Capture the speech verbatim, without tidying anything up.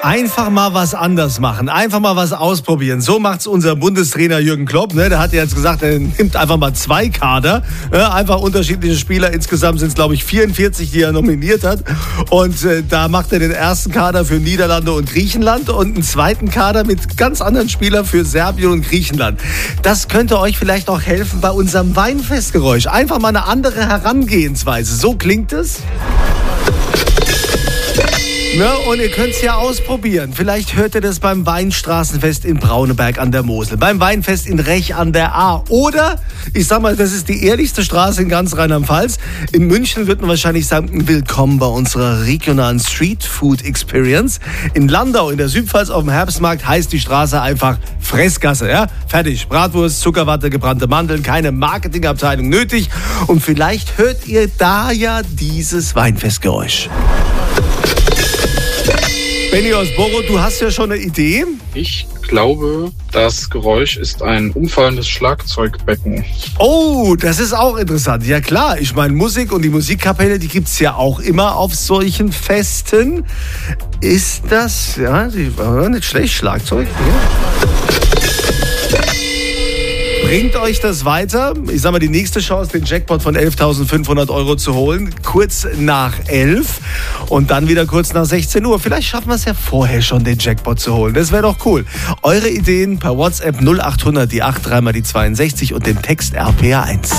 Einfach mal was anders machen, einfach mal was ausprobieren. So macht's unser Bundestrainer Jürgen Klopp. Ne? Der hat ja jetzt gesagt, er nimmt einfach mal zwei Kader, ne? Einfach unterschiedliche Spieler. Insgesamt sind es, glaube ich, vierundvierzig, die er nominiert hat. Und äh, da macht er den ersten Kader für Niederlande und Griechenland und einen zweiten Kader mit ganz anderen Spielern für Serbien und Griechenland. Das könnte euch vielleicht auch helfen bei unserem Weinfestgeräusch. Einfach mal eine andere Herangehensweise. So klingt es. Ne, und ihr könnt es ja ausprobieren. Vielleicht hört ihr das beim Weinstraßenfest in Brauneberg an der Mosel, beim Weinfest in Rech an der Ahr. Oder, ich sag mal, das ist die ehrlichste Straße in ganz Rheinland-Pfalz. In München wird man wahrscheinlich sagen, willkommen bei unserer regionalen Street-Food-Experience. In Landau, in der Südpfalz auf dem Herbstmarkt, heißt die Straße einfach Fressgasse. Ja? Fertig. Bratwurst, Zuckerwatte, gebrannte Mandeln, keine Marketingabteilung nötig. Und vielleicht hört ihr da ja dieses Weinfestgeräusch. Benny aus Boro, du hast ja schon eine Idee. Ich glaube, das Geräusch ist ein umfallendes Schlagzeugbecken. Oh, das ist auch interessant. Ja klar, ich meine, Musik und die Musikkapelle, die gibt es ja auch immer auf solchen Festen. Ist das, ja, die war nicht schlecht, Schlagzeug. Ja. Bringt euch das weiter? Ich sag mal, die nächste Chance, den Jackpot von elftausendfünfhundert Euro zu holen, kurz nach elf und dann wieder kurz nach sechzehn Uhr. Vielleicht schaffen wir es ja vorher schon, den Jackpot zu holen. Das wäre doch cool. Eure Ideen per WhatsApp null acht hundert, die acht, dreimal die zweiundsechzig und dem Text R P R eins.